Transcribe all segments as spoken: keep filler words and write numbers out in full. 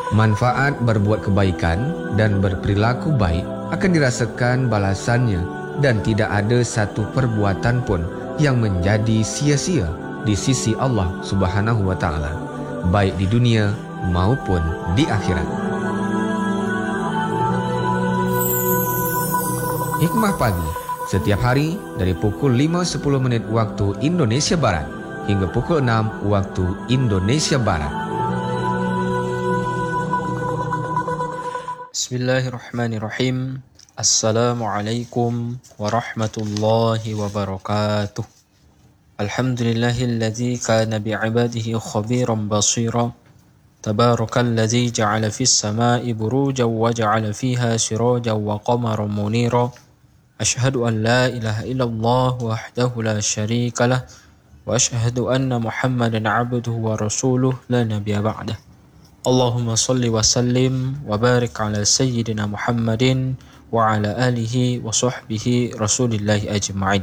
Manfaat berbuat kebaikan dan berperilaku baik akan dirasakan balasannya dan tidak ada satu perbuatan pun yang menjadi sia-sia di sisi Allah Subhanahu wa taala, baik di dunia maupun di akhirat. Hikmah pagi setiap hari dari pukul lima sepuluh menit waktu Indonesia Barat hingga pukul enam waktu Indonesia Barat. Bismillahirrahmanirrahim. Assalamualaikum warahmatullahi wabarakatuh. Alhamdulillahilladzi kana bi'ibadihi khabiran basira. Tabarakalladzi ja'ala fis sama'i burujan wa ja'ala fiha sirajan wa qamaran munira. Ashhadu an la ilaha illallah wahdahu la syarika lah wa ashhadu anna Muhammadan 'abduhu wa rasuluh la nabiyya ba'dah. Allahumma salli wa sallim wa barik ala sayyidina Muhammadin wa ala alihi wa sahbihi rasulillahi ajma'in.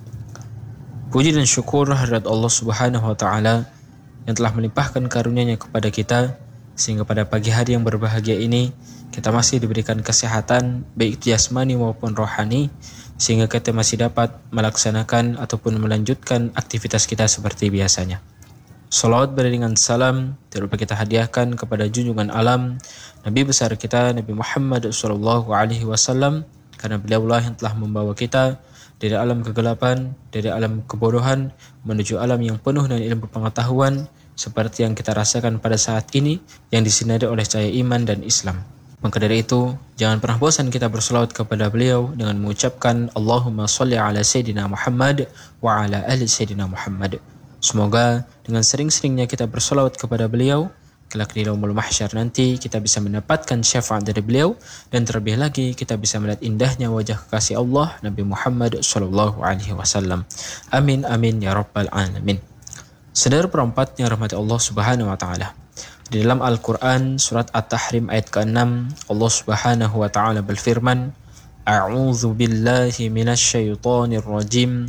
Puji dan syukur hadirat Allah Subhanahu wa taala yang telah melimpahkan karunia-Nya kepada kita sehingga pada pagi hari yang berbahagia ini kita masih diberikan kesehatan baik jasmani maupun rohani sehingga kita masih dapat melaksanakan ataupun melanjutkan aktivitas kita seperti biasanya. Salawat beriringan salam tidak lupa kita hadiahkan kepada junjungan alam Nabi besar kita Nabi Muhammad sallallahu alaihi wasallam, karena beliaulah yang telah membawa kita dari alam kegelapan, dari alam kebodohan menuju alam yang penuh dengan ilmu pengetahuan seperti yang kita rasakan pada saat ini yang disinari oleh cahaya iman dan Islam. Maka dari itu, jangan pernah bosan kita berselawat kepada beliau dengan mengucapkan Allahumma salli ala Sayyidina Muhammad wa ala ali Sayyidina Muhammad. Semoga dengan sering-seringnya kita berselawat kepada beliau, kelak di yaumul mahsyar nanti kita bisa mendapatkan syafaat dari beliau, dan terlebih lagi kita bisa melihat indahnya wajah kekasih Allah Nabi Muhammad sallallahu alaihi wasallam. Amin amin ya rabbal alamin. Saudara perempat yang rahmati Allah Subhanahu wa taala. Di dalam Al-Qur'an surat At-Tahrim ayat keenam, Allah Subhanahu wa taala berfirman, A'udzu billahi minasy syaithanir rajim.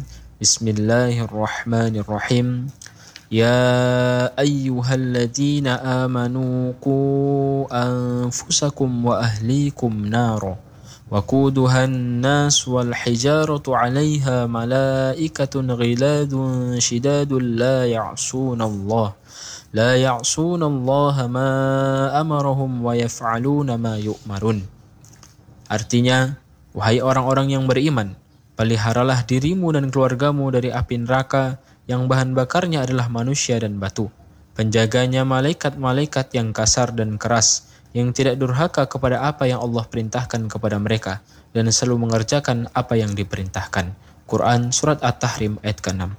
Bismillahirrahmanirrahim. Ya ayyuhalladzina amanu qu anfusakum wa ahlikum nara waquduhan nas wal hijaratu 'alaiha malaikatun ghiladun shidadun la ya'sunallah la ya'sunallaha ma amarahum wa yaf'aluna ma yu'marun. Artinya, wahai orang-orang yang beriman, peliharalah dirimu dan keluargamu dari api neraka yang bahan bakarnya adalah manusia dan batu. Penjaganya malaikat-malaikat yang kasar dan keras, yang tidak durhaka kepada apa yang Allah perintahkan kepada mereka, dan selalu mengerjakan apa yang diperintahkan. Quran Surat At-Tahrim ayat keenam.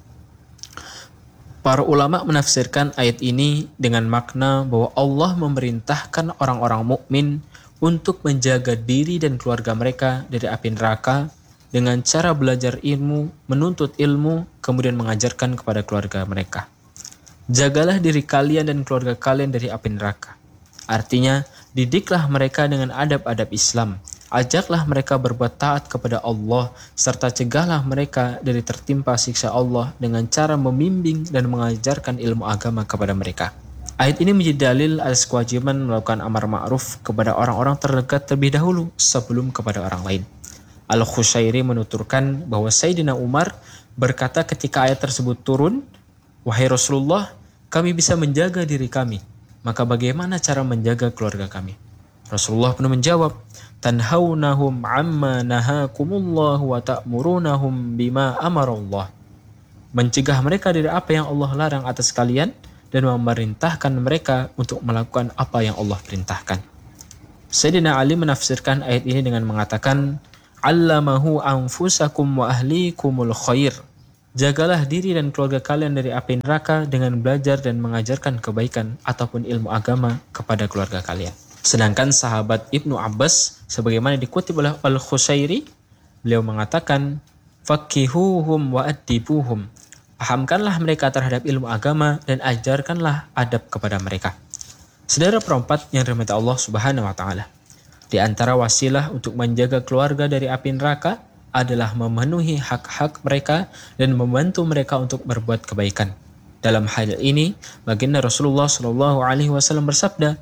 Para ulama menafsirkan ayat ini dengan makna bahwa Allah memerintahkan orang-orang mukmin untuk menjaga diri dan keluarga mereka dari api neraka dengan cara belajar ilmu, menuntut ilmu, kemudian mengajarkan kepada keluarga mereka. Jagalah diri kalian dan keluarga kalian dari api neraka. Artinya, didiklah mereka dengan adab-adab Islam. Ajaklah mereka berbuat taat kepada Allah, serta cegahlah mereka dari tertimpa siksa Allah dengan cara membimbing dan mengajarkan ilmu agama kepada mereka. Ayat ini menjadi dalil atas kewajiban melakukan amar ma'ruf kepada orang-orang terdekat terlebih dahulu sebelum kepada orang lain. Al-Khushairi menuturkan bahwa Sayyidina Umar berkata ketika ayat tersebut turun, wahai Rasulullah, kami bisa menjaga diri kami, maka bagaimana cara menjaga keluarga kami? Rasulullah pun menjawab, tanhawnahum amma nahakumullah wa ta'murunahum bima amarallah. Mencegah mereka dari apa yang Allah larang atas kalian dan memerintahkan mereka untuk melakukan apa yang Allah perintahkan. Sayyidina Ali menafsirkan ayat ini dengan mengatakan, Allamahu anfusakum wa ahlikumul khair. Jagalah diri dan keluarga kalian dari api neraka dengan belajar dan mengajarkan kebaikan ataupun ilmu agama kepada keluarga kalian. Sedangkan sahabat Ibnu Abbas, sebagaimana dikutip oleh Al-Khushairi, beliau mengatakan, Faqihuhum wa addibuhum. Pahamkanlah mereka terhadap ilmu agama dan ajarkanlah adab kepada mereka. Saudara perempat yang dirahmati Allah Subhanahu wa taala. Di antara wasilah untuk menjaga keluarga dari api neraka adalah memenuhi hak-hak mereka dan membantu mereka untuk berbuat kebaikan. Dalam hal ini, baginda Rasulullah shallallahu alaihi wasallam bersabda,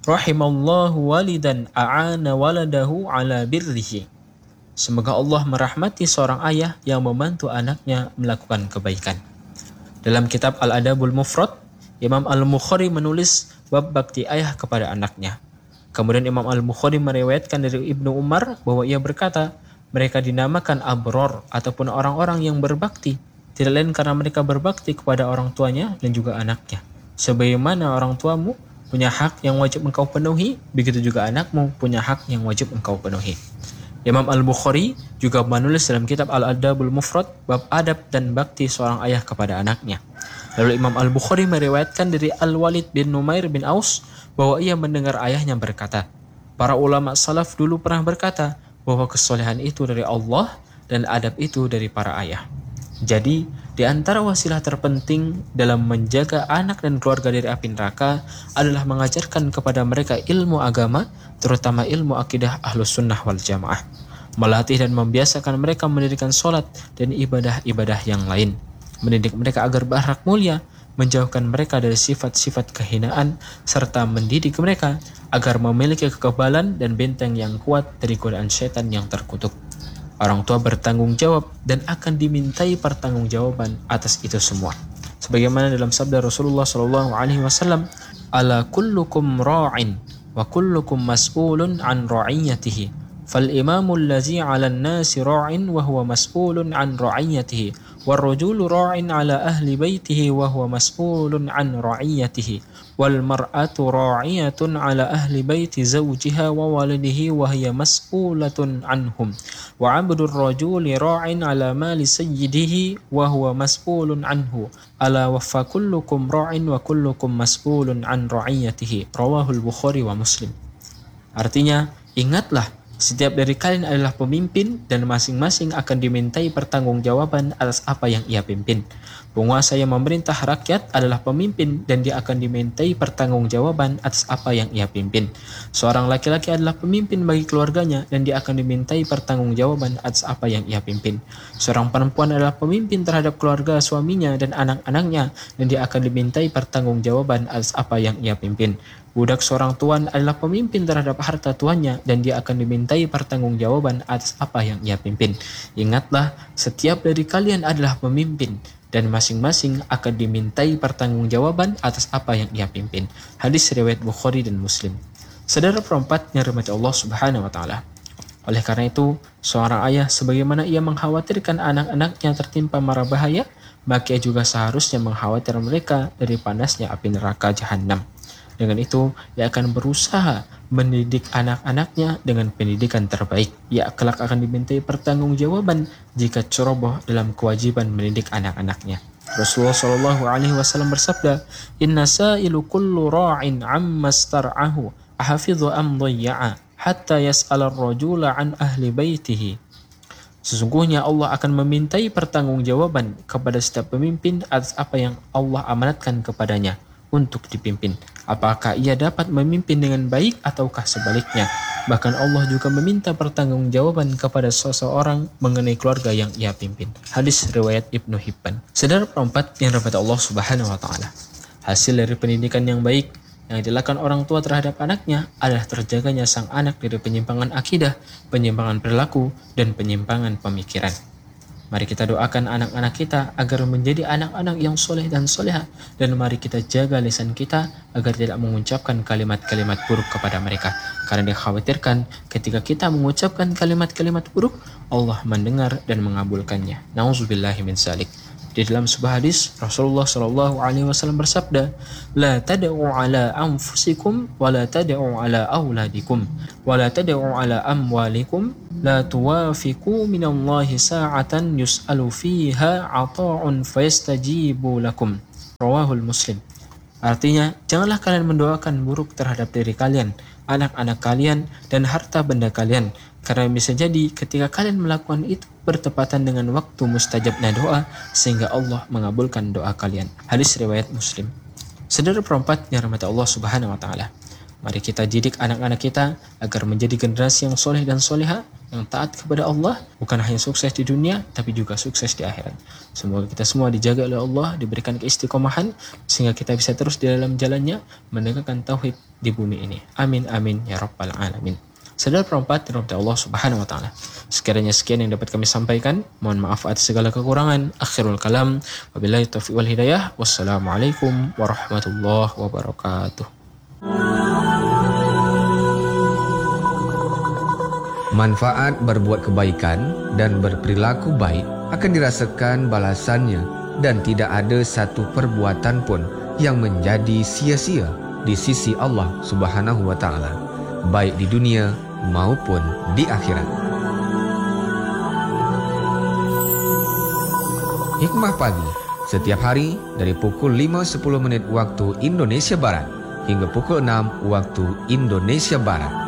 Rahimallahu walidan a'ana waladahu ala birrihi. Semoga Allah merahmati seorang ayah yang membantu anaknya melakukan kebaikan. Dalam kitab Al-Adabul Mufrad, Imam Al-Bukhari menulis bab bakti ayah kepada anaknya. Kemudian Imam Al-Bukhari meriwayatkan dari Ibnu Umar bahwa ia berkata, mereka dinamakan abror ataupun orang-orang yang berbakti, tidak lain karena mereka berbakti kepada orang tuanya dan juga anaknya. Sebagaimana orang tuamu punya hak yang wajib engkau penuhi, begitu juga anakmu punya hak yang wajib engkau penuhi. Imam Al-Bukhari juga menulis dalam kitab Al-Adabul Mufrad bab adab dan bakti seorang ayah kepada anaknya. Lalu Imam Al-Bukhari meriwayatkan dari Al-Walid bin Numair bin Aus bahwa ia mendengar ayahnya berkata, para ulama salaf dulu pernah berkata bahwa kesolehan itu dari Allah dan adab itu dari para ayah. Jadi, di antara wasilah terpenting dalam menjaga anak dan keluarga dari api neraka adalah mengajarkan kepada mereka ilmu agama, terutama ilmu akidah Ahlus Sunnah wal Jamaah. Melatih dan membiasakan mereka mendirikan sholat dan ibadah-ibadah yang lain. Mendidik mereka agar berakhlak mulia, menjauhkan mereka dari sifat-sifat kehinaan, serta mendidik mereka agar memiliki kekebalan dan benteng yang kuat dari godaan setan yang terkutuk. Orang tua bertanggung jawab dan akan dimintai pertanggungjawaban atas itu semua. Sebagaimana dalam sabda Rasulullah shallallahu alaihi wasallam, "Ala kullukum ra'in wa kullukum mas'ulun an ra'iyatihi. Fal imamu allazi 'ala an-nasi ra'in wa huwa mas'ulun an ra'iyatihi. War-rajulu ra'in 'ala ahli baitihi wa huwa mas'ulun an ra'iyatihi. Wal mar'atu ra'iyatun 'ala ahli baiti zawjiha wa walidihi wa hiya mas'ulatun anhum. Wa 'abdur rajuli ra'in 'ala mali sayyidihi wa huwa mas'ulun anhu. Ala wa fa kullukum ra'in wa kullukum mas'ulun an ra'iyatihi." Rawahul Bukhari wa Muslim. Artinya, ingatlah, setiap dari kalian adalah pemimpin dan masing-masing akan dimintai pertanggungjawaban atas apa yang ia pimpin. Penguasa yang memerintah rakyat adalah pemimpin dan dia akan dimintai pertanggungjawaban atas apa yang ia pimpin. Seorang laki-laki adalah pemimpin bagi keluarganya dan dia akan dimintai pertanggungjawaban atas apa yang ia pimpin. Seorang perempuan adalah pemimpin terhadap keluarga suaminya dan anak-anaknya dan dia akan dimintai pertanggungjawaban atas apa yang ia pimpin. Budak seorang tuan adalah pemimpin terhadap harta tuannya dan dia akan dimintai pertanggungjawaban atas apa yang ia pimpin. Ingatlah, setiap dari kalian adalah pemimpin dan masing-masing akan dimintai pertanggungjawaban atas apa yang ia pimpin. Hadis riwayat Bukhari dan Muslim. Saudara perempat yang dirahmati Allah Subhanahu wa taala. Oleh karena itu, seorang ayah sebagaimana ia mengkhawatirkan anak-anaknya tertimpa mara bahaya, maka ia juga seharusnya mengkhawatirkan mereka dari panasnya api neraka jahanam. Dengan itu, ia akan berusaha mendidik anak-anaknya dengan pendidikan terbaik. Ia kelak akan dimintai pertanggungjawaban jika ceroboh dalam kewajiban mendidik anak-anaknya. Rasulullah shallallahu alaihi wasallam bersabda, "Inna sa'ilu kullu ra'in 'amma star'ahu ahafidhu am dhayya'a hatta yas'ala ar-rajula 'an ahli baitihi." Sesungguhnya Allah akan memintai pertanggungjawaban kepada setiap pemimpin atas apa yang Allah amanatkan kepadanya untuk dipimpin. Apakah ia dapat memimpin dengan baik ataukah sebaliknya? Bahkan Allah juga meminta pertanggungjawaban kepada seseorang mengenai keluarga yang ia pimpin. Hadis riwayat Ibnu Hibban. Saudara perempat yang dirahmati Allah Subhanahu wa taala. Hasil dari pendidikan yang baik yang dilakukan orang tua terhadap anaknya adalah terjaganya sang anak dari penyimpangan akidah, penyimpangan perilaku, dan penyimpangan pemikiran. Mari kita doakan anak-anak kita agar menjadi anak-anak yang soleh dan soleha, dan mari kita jaga lisan kita agar tidak mengucapkan kalimat-kalimat buruk kepada mereka, karena dikhawatirkan ketika kita mengucapkan kalimat-kalimat buruk, Allah mendengar dan mengabulkannya. Nauzubillahi min dzalik. Di dalam sebuah hadis, Rasulullah shallallahu alaihi wasallam bersabda, "La tad'u ala anfusikum wa la tad'u ala auladikum wa la tad'u ala amwalikum la tuwafiqu minallahi sa'atan yus'alu fiha 'ata'un fayastajibu lakum." Rawahul Muslim. Artinya, janganlah kalian mendoakan buruk terhadap diri kalian, anak-anak kalian, dan harta benda kalian, karena bisa jadi ketika kalian melakukan itu bertepatan dengan waktu mustajabnya doa, sehingga Allah mengabulkan doa kalian. Hadis riwayat Muslim. Saudara perempat yang dirahmati Allah Subhanahu wa taala. Mari kita didik anak-anak kita agar menjadi generasi yang soleh dan soleha, yang taat kepada Allah, bukan hanya sukses di dunia tapi juga sukses di akhirat. Semoga kita semua dijaga oleh Allah, diberikan keistiqomahan sehingga kita bisa terus di dalam jalannya menegakkan tauhid di bumi ini. Amin amin ya rabbal alamin. Saudara perempat dirahmati Allah Subhanahu wa taala. Sekiranya sekian yang dapat kami sampaikan, mohon maaf atas segala kekurangan. Akhirul kalam, wabillahi taufiq wal hidayah. Wassalamualaikum warahmatullahi wabarakatuh. Manfaat berbuat kebaikan dan berperilaku baik akan dirasakan balasannya dan tidak ada satu perbuatan pun yang menjadi sia-sia di sisi Allah Subhanahu wa taala, baik di dunia maupun di akhirat. Hikmah pagi setiap hari dari pukul lima sepuluh menit waktu Indonesia Barat hingga pukul enam waktu Indonesia Barat.